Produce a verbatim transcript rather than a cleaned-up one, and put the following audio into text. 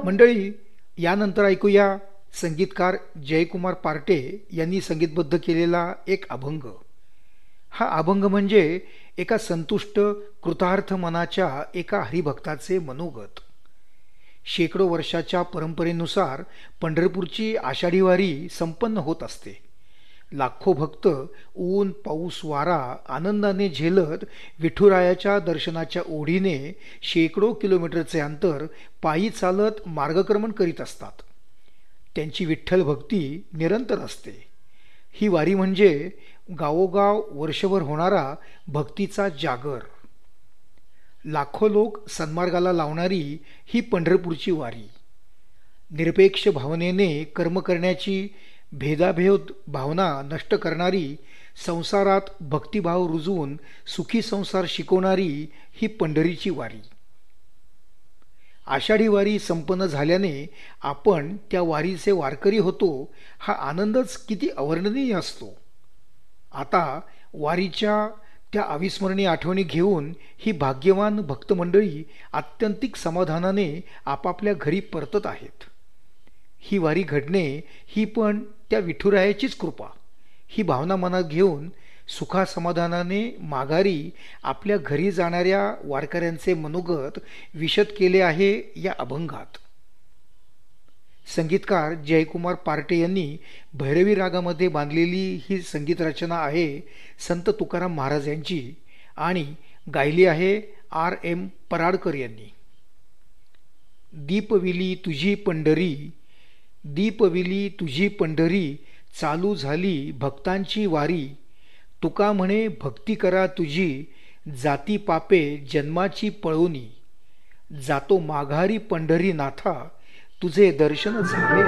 मंडळी, यानंतर ऐकूया संगीतकार जयकुमार पार्टे यांनी संगीतबद्ध केलेला एक अभंग. हा अभंग म्हणजे एका संतुष्ट कृतार्थ मनाच्या एका हरिभक्ताचे मनोगत. शेकडो वर्षाच्या परंपरेनुसार पंढरपूरची आषाढी वारी संपन्न होत असते. लाखो भक्त ऊन पाऊस वारा आनंदाने झेलत विठुरायाच्या दर्शनाच्या ओढीने शेकडो किलोमीटरचे अंतर पायी चालत मार्गक्रमण करीत असतात. त्यांची विठ्ठल भक्ती निरंतर असते. ही वारी म्हणजे गावोगाव वर्षभर होणारा भक्तीचा जागर. लाखो लोक सन्मार्गाला लावणारी ही पंढरपूरची वारी. निरपेक्ष भावनेने कर्म करण्याची भेदाभेद भावना नष्ट करणारी, संसारात भक्तिभाव रुजवून सुखी संसार शिकवणारी ही पंढरीची वारी. आषाढी वारी संपन्न झाल्याने आपण त्या वारीचे वारकरी होतो, हा आनंदच किती अवर्णनीय असतो. आता वारीच्या त्या अविस्मरणीय आठवणी घेऊन ही भाग्यवान भक्तमंडळी आत्यंतिक समाधानाने आपापल्या घरी परतत आहेत. ही वारी घडणे ही पण त्या विठुरायाचीच कृपा. ही भावना मनात घेऊन सुखासमाधानाने माघारी आपल्या घरी जाणाऱ्या वारकऱ्यांचे मनोगत विशद केले आहे या अभंगात. संगीतकार जयकुमार पार्टे यांनी भैरवी रागामध्ये बांधलेली ही संगीत रचना आहे संत तुकाराम महाराज यांची आणि गायली आहे आर एम पराडकर यांनी. दीपविली तुझी पंढरी, दीपविली तुझी पंढरी, चालू झाली भक्तांची वारी. तुका म्हणे भक्ती करा तुझी, जाती पापे जन्माची पळोनी. जातो माघारी पंढरी नाथा, तुझे दर्शन झाले